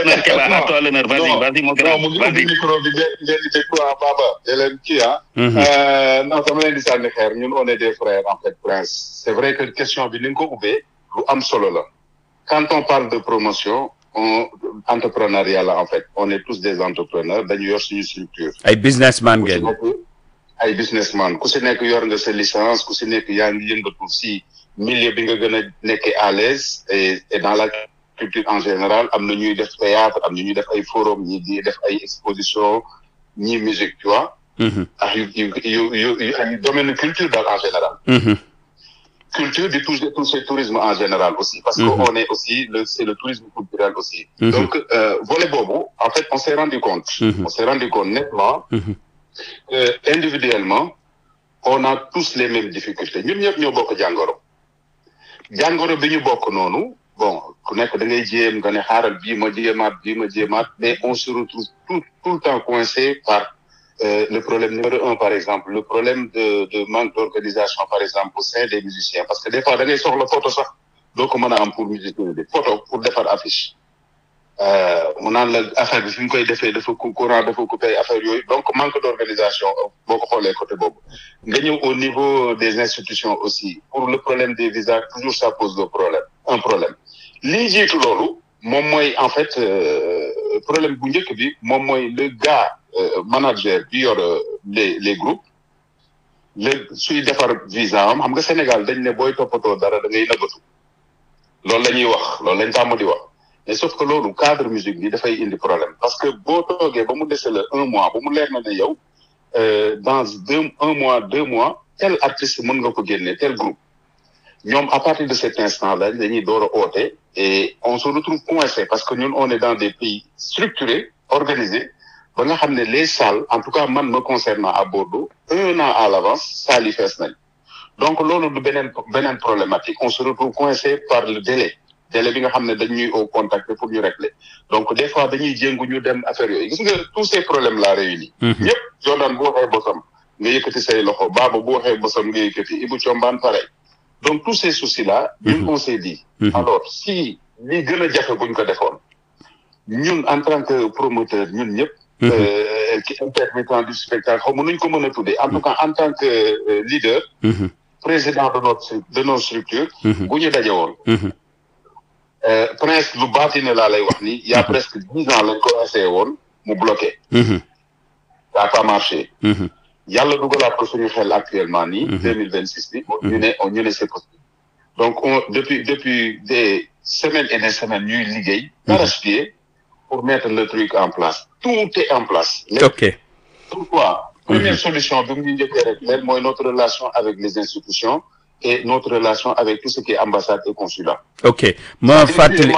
l'honneur Keba, à toi l'honneur. Vas-y mon grand. Non, mu ngi micro bi ngeen di déglu Baba. di leen kii non dama leen di sànni xeer ñun on est des frères en fait Prince. C'est vrai que question bi ni nga ko ubbee lu am solo la. Quand on parle de promotion entrepreneuriat la en fait on est tous des entrepreneurs dañu yor suñu structure. ay businessman ngeen. ay businessman ku si nekk yor nga sa licence ku si nekk yaa ngi yëngatu si milieu bi nga gën a nekkee à l'aise et dans la culture en général am na ñuy def théâtre am na ñuy def ay forum ñi di def ay exposition ñi musique tu vois. ak yu domaine culture daal en général. Culture du tourisme en général aussi parce que on est aussi c'est le tourisme culturel aussi. Donc volet boobu en fait on s'est rendu compte nettement individuellement on a tous les mêmes difficultés ñun ñëpp ñoo bokk jàngoro bi ñu bokk noonu bon ku nekk da ngay jéem nga ne xaaral bii ma jéemaat mais on se retrouve tout le temps coincé par le problème numéro 1 par exemple le problème de manque d'organisation par exemple au sein des musiciens parce que des fois da ngay soxla photo sax doo ko mën a am pour musicien bi photo pour defar affiche mu naan la affaire bi fi ñu koy defee dafa courant dafa coupé affaire yooyu donc manque d'organisation boo ko xoolee côté boobu nga ñëw au niveau des institutions aussi pour le problème des visas toujours ça pose un problème lii jiitu loolu moom mooy en fait problème bu njëkk bi moom mooy le gars manager bi yor les groupes suy defar visa am xam nga Sénégal dañ ne booy toppatoo dara da ngay nëbbatu loolu la ñuy wax loolu lañ tàmm di wax mais sauf que loolu cadre musique bi dafay indi problème parce que boo toogee ba mu dese la 1 mois ba mu leer na ne yow dans 1 mois 2 mois tel artiste mën nga ko génne tel groupe ñoom à partir de cet instant là dañuy door a oote et on se retrouve coincé parce que ñun on est dans des pays structurés organisés ba nga xam ne les salles en tout cas man me concernant à Bordeaux 1 an à l'avance salles yi fees nañ donc loolu du beneen problématique on se retrouve coincé par le délai bi nga xam ne dañuy au contact pour ñu régler donc des fois dañuy jéngu ñu dem affaire yooyu gis nga tous ces problèmes là réunis ñëpp Jordan bu waxee bosam nga yëkkati say loxo Baba bu waxee bosam nga yëkkati Ibou Thiombane pareil donc tous ces soucis là ñun on s'est dit alors si li gën a jafe buñ ko defoon ñun en tant que promoteur ñun ñëpp qui intermittent du spectacle xaw ma nuñ ko mën a tuddee en tout cas en tant que leader président de notre structure bu ñu daje woon Prince lu baatine laa lay wax ni il y a presque 10 ans lañ ko essayé woon mu bloqué ça a pas marché yàlla dugalaat ko suñu xel actuellement nii 2026 bi ñu ne c'est possible donc depuis des semaines et des semaines ñuy liggéey d'arrache-pied pour mettre le truc en place tout est en place ok pourquoi première solution bi mu ñu njëkkee rek leen mooy notre relation avec les institutions et notre relation avec tout ce qui est ambassade et consulat. ok ma fàttali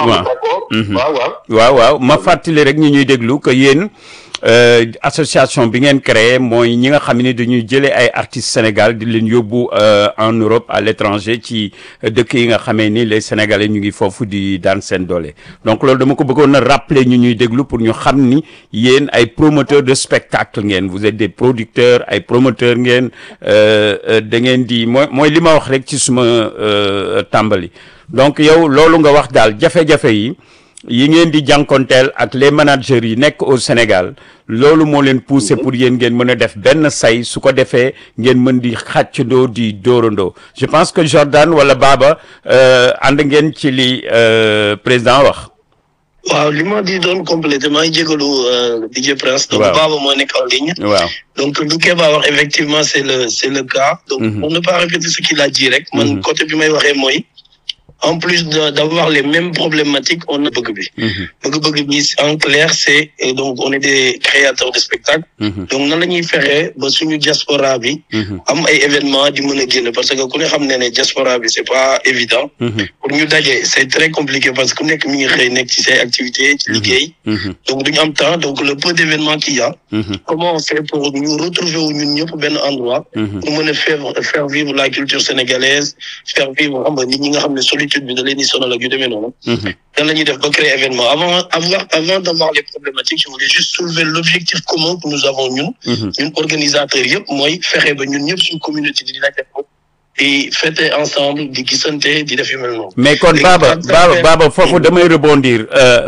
waaw ma fàttali rek ñi ñuy déglu que yéen association bi ngeen créé mooy ñi nga xam ne dañuy jëlee ay artistes Sénégal di leen yóbbu en Europe à l'étranger ci dëkk yi nga xamee ni les Sénégalais ñu ngi foofu di daan seen doole donc loolu dama ko bëggoon a rappeler ñu ñuy déglu pour ñu xam ni yéen ay promoteurs de spectacle ngeen vous êtes des producteurs ay promoteurs ngeen da ngeen di mooy li ma wax rek ci suma tàmbali donc yow loolu nga wax daal jafe-jafe yi ngeen di jànkonteel ak les managers yi nekk au Sénégal loolu moo leen poussé pour yéen ngeen mën a def benn say su ko defee ngeen mën di xàccandoo di dóorandoo je pense que Jordan wala Baba ànd ngeen ci li président wax. waaw li ma di doon complété maa ngi jégalu DJ Prince. donc Baba moo nekk en ligne. waaw donc lu Keba wax effectivement c'est le cas. donc pour ne pas répéter ce qu'il a dit rek. man côté bi may waxee mooy. En plus d'avoir les mêmes problématiques, on a bëgg bi. bëgg bi en clair c'est donc on est des créateurs de spectacles. donc nan la ñuy fexe ba suñu diaspora bi. am ay événements di mën a génn parce que ku ne xam ne diaspora bi c'est pas évident. pour ñu daje c'est très compliqué parce que ku nekk mi ngi xëy nekk ci say activités ci liggéey. donc duñu am temps donc le peu d'événements qu'il y a. comment on fait pour ñu retrouver wu ñun ñëpp benn endroit. pour mën a faire vivre la culture sénégalaise faire vivre xam nga nit ñi nga xam ne solitude bi da leen di sonal ak yu demee noonu. dan la ñuy def ba créer événement avant d'avoir les problématiques je voulais juste soulever l'objectif commun que nous avons ñun organisateurs yëpp mooy fexe ba ñun ñëpp suñu communauté di daje ko di fêter ensemble di gisante di def yu mel noonu. mais kon Baba foofu damay rebondir